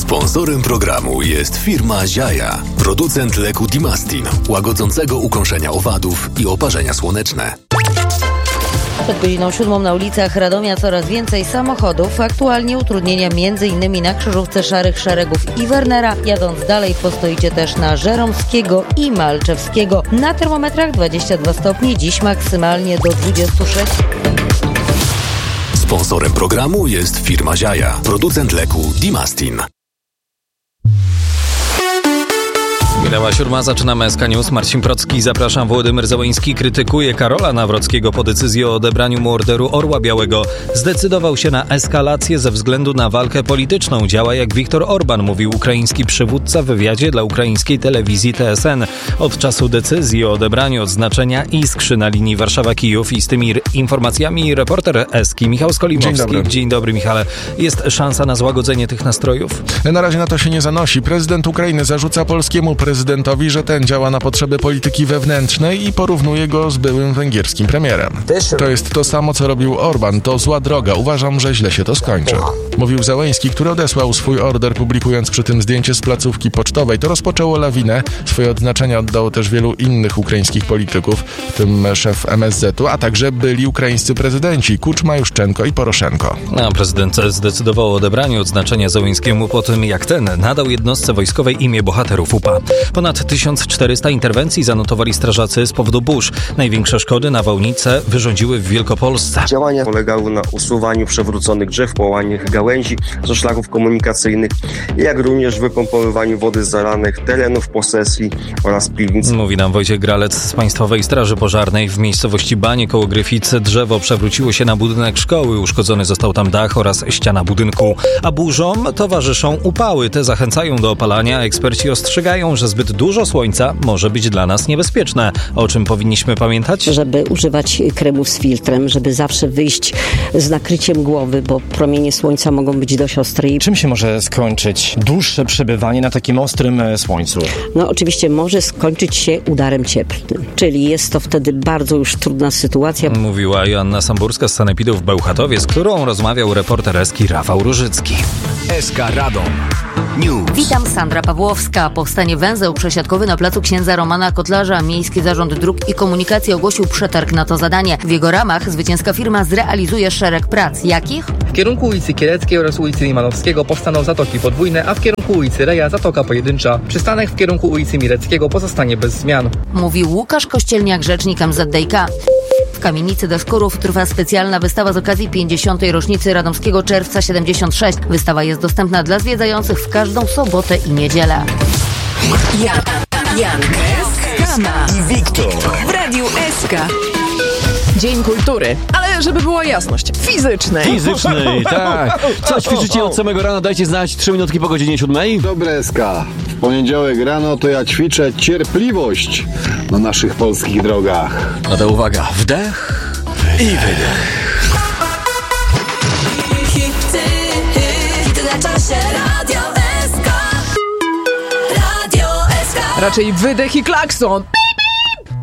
Sponsorem programu jest firma Ziaja, producent leku Dimastin, łagodzącego ukąszenia owadów i oparzenia słoneczne. Przed godziną 7 na ulicach Radomia coraz więcej samochodów. Aktualnie utrudnienia m.in. na krzyżówce Szarych Szeregów i Wernera. Jadąc dalej postoicie też na Żeromskiego i Malczewskiego. Na termometrach 22 stopnie, dziś maksymalnie do 26. Sponsorem programu jest firma Ziaja, producent leku Dimastin. Minęła 7, zaczynamy SK News. Marcin Procki, zapraszam. Wołodymyr Zełenski krytykuje Karola Nawrockiego po decyzji o odebraniu mu orderu Orła Białego. Zdecydował się na eskalację ze względu na walkę polityczną. Działa jak Viktor Orban, mówił ukraiński przywódca w wywiadzie dla ukraińskiej telewizji TSN. Od czasu decyzji o odebraniu odznaczenia Iskrzy na linii Warszawa-Kijów i z tymi informacjami reporter Eski Michał Skolimowski. Dzień dobry, Michale. Jest szansa na złagodzenie tych nastrojów? Na razie na to się nie zanosi. Prezydent Ukrainy zarzuca polskiemu prezydentowi, że ten działa na potrzeby polityki wewnętrznej i porównuje go z byłym węgierskim premierem. To jest to samo, co robił Orban. To zła droga. Uważam, że źle się to skończy. Mówił Zełenski, który odesłał swój order, publikując przy tym zdjęcie z placówki pocztowej. To rozpoczęło lawinę. Swoje odznaczenia oddało też wielu innych ukraińskich polityków, w tym szef MSZ-u, a także byli ukraińscy prezydenci Kuczma, Juszczenko i Poroszenko. A prezydent zdecydował o odebraniu odznaczenia Zełenskiemu po tym, jak ten nadał jednostce wojskowej imię bohaterów UPA. Ponad 1400 interwencji zanotowali strażacy z powodu burz. Największe szkody nawałnice wyrządziły w Wielkopolsce. Działania polegały na usuwaniu przewróconych drzew, połaniach gałęzi ze szlaków komunikacyjnych, jak również wypompowywaniu wody z zalanych terenów posesji oraz piwnic. Mówi nam Wojciech Gralec z Państwowej Straży Pożarnej. W miejscowości Banie koło Gryficy drzewo przewróciło się na budynek szkoły. Uszkodzony został tam dach oraz ściana budynku. A burzom towarzyszą upały. Te zachęcają do opalania. Eksperci ostrzegają, że zbyt dużo słońca może być dla nas niebezpieczne. O czym powinniśmy pamiętać? Żeby używać kremów z filtrem, żeby zawsze wyjść z nakryciem głowy, bo promienie słońca mogą być dość ostre. Czym się może skończyć dłuższe przebywanie na takim ostrym słońcu? No oczywiście może skończyć się udarem cieplnym, czyli jest to wtedy bardzo już trudna sytuacja. Mówiła Joanna Samburska z Sanepidu w Bełchatowie, z którą rozmawiał reporter Eski Rafał Różycki. SK Radom News. Witam, Sandra Pawłowska. Powstanie węzeł przesiadkowy na placu księdza Romana Kotlarza. Miejski Zarząd Dróg i Komunikacji ogłosił przetarg na to zadanie. W jego ramach zwycięska firma zrealizuje szereg prac. Jakich? W kierunku ulicy Kieleckiej oraz ulicy Limanowskiego powstaną zatoki podwójne, a w kierunku ulicy Reja zatoka pojedyncza. Przystanek w kierunku ulicy Mileckiego pozostanie bez zmian. Mówił Łukasz Kościelniak, rzecznik MZDiK. W kamienicy Deskurów trwa specjalna wystawa z okazji 50. rocznicy Radomskiego Czerwca 76. Wystawa jest dostępna dla zwiedzających w każdą sobotę i niedzielę. Jan, Kama i Wiktor w Radiu SK. Dzień Kultury, ale żeby była jasność, fizycznej, tak. Co ćwiczycie od samego rana? Dajcie znać 3 minutki po godzinie 7. Dobre SK. W poniedziałek rano to ja ćwiczę cierpliwość na naszych polskich drogach. No to uwaga, wdech i wydech. Hity na czasie, Radio SK. Radio SK. Raczej wydech i klakson.